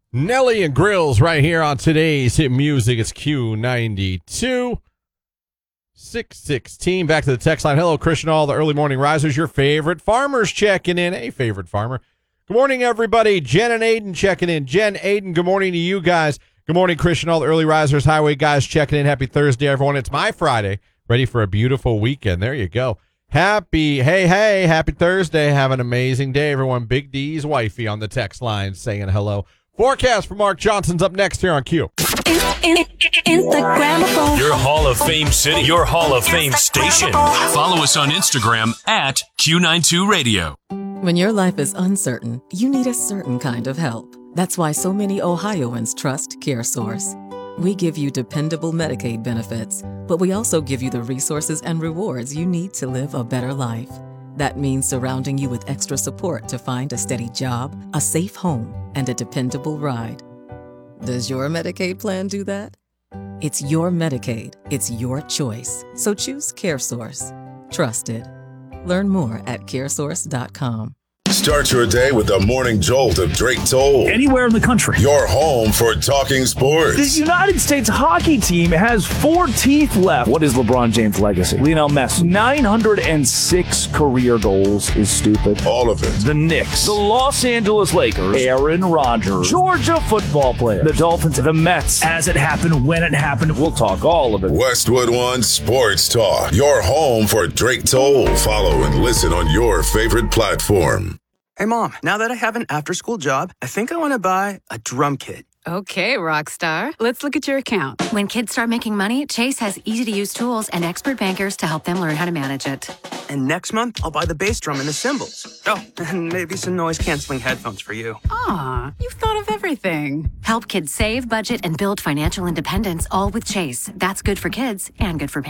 Nelly and Grills right here on today's hit music. It's Q92 616. Back to the text line. Hello, Christian, all the early morning risers. Your favorite farmers checking in. Hey, favorite farmer. Good morning, everybody. Jen and Aiden checking in. Jen, Aiden, good morning to you guys. Good morning, Christian, all the early risers. Highway guys checking in. Happy Thursday, everyone. It's my Friday. Ready for a beautiful weekend. There you go. Happy Thursday. Have an amazing day, everyone. Big D's wifey on the text line saying hello. Forecast for Mark Johnson's up next here on Q. Instagram. Your Hall of Fame city, your Hall of Fame station. Follow us on Instagram at Q92 Radio. When your life is uncertain, you need a certain kind of help. That's why so many Ohioans trust CareSource. We give you dependable Medicaid benefits, but we also give you the resources and rewards you need to live a better life. That means surrounding you with extra support to find a steady job, a safe home, and a dependable ride. Does your Medicaid plan do that? It's your Medicaid. It's your choice. So choose CareSource. Trusted. Learn more at caresource.com. Start your day with the morning jolt of Drake Toll. Anywhere in the country. Your home for talking sports. The United States hockey team has 4 teeth left. What is LeBron James' legacy? Lionel Messi. 906 career goals is stupid. All of it. The Knicks. The Los Angeles Lakers. Aaron Rodgers. Georgia football player. The Dolphins. The Mets. As it happened, when it happened, we'll talk all of it. Westwood One Sports Talk. Your home for Drake Toll. Follow and listen on your favorite platform. Hey, Mom, now that I have an after-school job, I think I want to buy a drum kit. Okay, Rockstar. Let's look at your account. When kids start making money, Chase has easy-to-use tools and expert bankers to help them learn how to manage it. And next month, I'll buy the bass drum and the cymbals. Oh, and maybe some noise-canceling headphones for you. Aw, you've thought of everything. Help kids save, budget, and build financial independence, all with Chase. That's good for kids and good for parents.